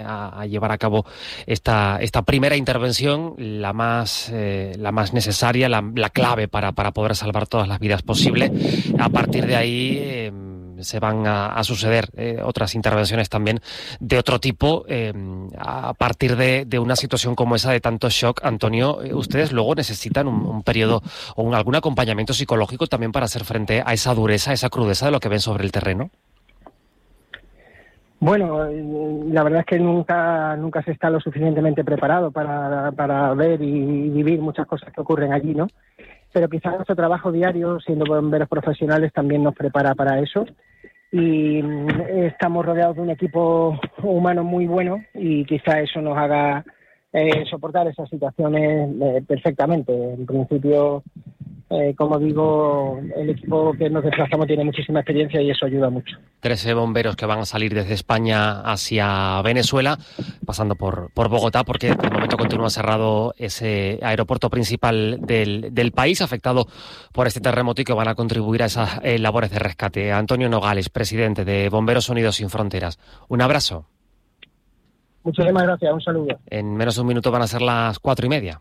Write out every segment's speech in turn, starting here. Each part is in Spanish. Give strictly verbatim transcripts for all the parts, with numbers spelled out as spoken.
a, a llevar a cabo esta, esta primera intervención, la más, eh, la más necesaria, la, la clave para, para poder salvar todas las vidas posibles. A partir de ahí eh, se van a, a suceder eh, otras intervenciones también de otro tipo. Eh, a partir de, de una situación como esa de tanto shock, Antonio, eh, ustedes luego necesitan un, un periodo o un, algún acompañamiento psicológico también para hacer frente a esa dureza, a esa crudeza de lo que ven sobre el terreno. Bueno, la verdad es que nunca nunca se está lo suficientemente preparado para, para ver y vivir muchas cosas que ocurren allí, ¿no? Pero quizás nuestro trabajo diario, siendo bomberos profesionales, también nos prepara para eso. Y estamos rodeados de un equipo humano muy bueno y quizás eso nos haga eh, soportar esas situaciones eh, perfectamente. En principio, Eh, como digo, el equipo que nos desplazamos tiene muchísima experiencia y eso ayuda mucho. Trece bomberos que van a salir desde España hacia Venezuela, pasando por, por Bogotá, porque de momento continúa cerrado ese aeropuerto principal del, del país, afectado por este terremoto, y que van a contribuir a esas eh, labores de rescate. Antonio Nogales, presidente de Bomberos Unidos Sin Fronteras. Un abrazo. Muchísimas gracias, un saludo. En menos de un minuto van a ser las cuatro y media.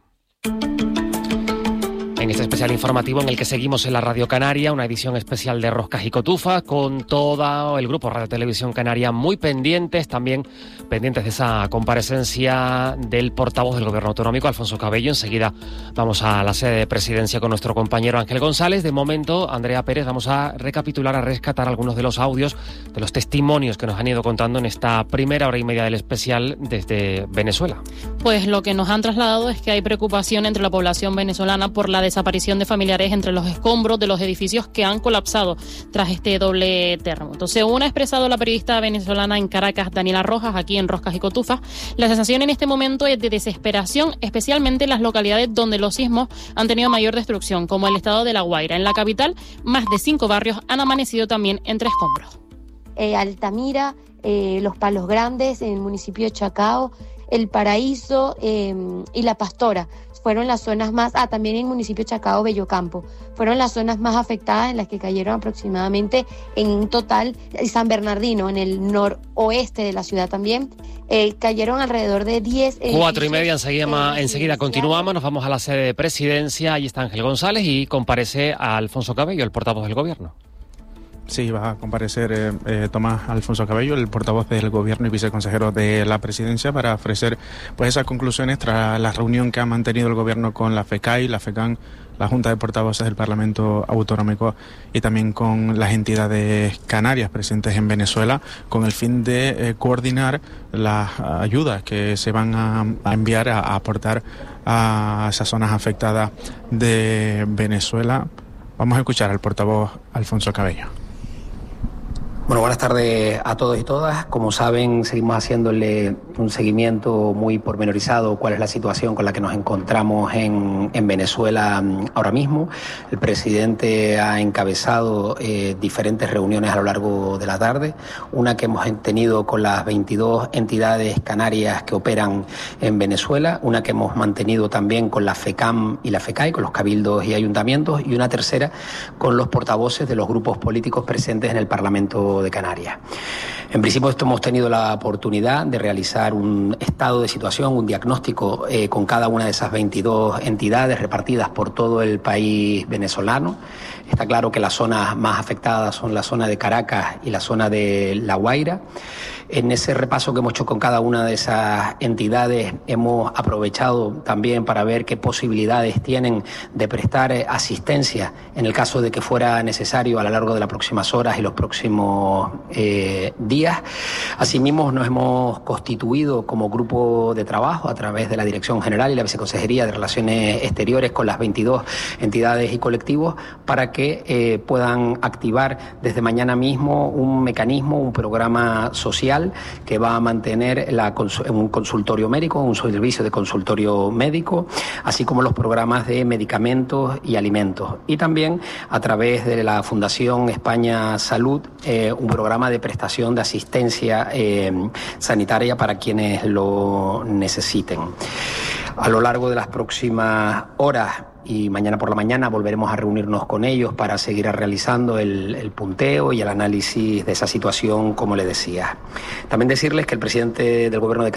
En este especial informativo en el que seguimos en la Radio Canaria, una edición especial de Roscas y Cotufas, con todo el grupo Radio Televisión Canaria muy pendientes, también pendientes de esa comparecencia del portavoz del Gobierno Autonómico, Alfonso Cabello. Enseguida vamos a la sede de presidencia con nuestro compañero Ángel González. De momento, Andrea Pérez, vamos a recapitular, a rescatar algunos de los audios, de los testimonios que nos han ido contando en esta primera hora y media del especial desde Venezuela. Pues lo que nos han trasladado es que hay preocupación entre la población venezolana por la desaparición de familiares entre los escombros de los edificios que han colapsado tras este doble terremoto. Según ha expresado la periodista venezolana en Caracas, Daniela Rojas, aquí en Roscas y Cotufas, la sensación en este momento es de desesperación, especialmente en las localidades donde los sismos han tenido mayor destrucción, como el estado de La Guaira. En la capital, más de cinco barrios han amanecido también entre escombros. Eh, Altamira, eh, Los Palos Grandes, en el municipio de Chacao, El Paraíso eh, y La Pastora. Fueron las zonas más, ah, también en el municipio de Chacao, Bellocampo, fueron las zonas más afectadas, en las que cayeron aproximadamente en un total, San Bernardino, en el noroeste de la ciudad también, eh, cayeron alrededor de diez... Cuatro y media, enseguida, eh, enseguida continuamos, nos vamos a la sede de presidencia, allí está Ángel González y comparece a Alfonso Cabello, el portavoz del Gobierno. Sí, va a comparecer eh, eh, Tomás Alfonso Cabello, el portavoz del Gobierno y viceconsejero de la Presidencia, para ofrecer pues esas conclusiones tras la reunión que ha mantenido el Gobierno con la FECAI, la FECAN, la Junta de Portavoces del Parlamento Autonómico y también con las entidades canarias presentes en Venezuela, con el fin de eh, coordinar las ayudas que se van a, a enviar, a, a aportar a esas zonas afectadas de Venezuela. Vamos a escuchar al portavoz Alfonso Cabello. Bueno, buenas tardes a todos y todas. Como saben, seguimos haciéndole un seguimiento muy pormenorizado cuál es la situación con la que nos encontramos en, en Venezuela ahora mismo. El presidente ha encabezado eh, diferentes reuniones a lo largo de la tarde. Una que hemos tenido con las veintidós entidades canarias que operan en Venezuela. Una que hemos mantenido también con la FECAM y la FECAI, con los cabildos y ayuntamientos. Y una tercera con los portavoces de los grupos políticos presentes en el Parlamento de Canarias. En principio, esto hemos tenido la oportunidad de realizar un estado de situación, un diagnóstico eh, con cada una de esas veintidós entidades repartidas por todo el país venezolano. Está claro que las zonas más afectadas son la zona de Caracas y la zona de La Guaira. En ese repaso que hemos hecho con cada una de esas entidades hemos aprovechado también para ver qué posibilidades tienen de prestar asistencia en el caso de que fuera necesario a lo largo de las próximas horas y los próximos eh, días. Asimismo, nos hemos constituido como grupo de trabajo a través de la Dirección General y la Viceconsejería de Relaciones Exteriores con las veintidós entidades y colectivos para que eh, puedan activar desde mañana mismo un mecanismo, un programa social que va a mantener la, un consultorio médico, un servicio de consultorio médico, así como los programas de medicamentos y alimentos. Y también a través de la Fundación España Salud, eh, un programa de prestación de asistencia eh, sanitaria para quienes lo necesiten. A lo largo de las próximas horas y mañana por la mañana volveremos a reunirnos con ellos para seguir realizando el, el punteo y el análisis de esa situación, como les decía. También decirles que el presidente del Gobierno de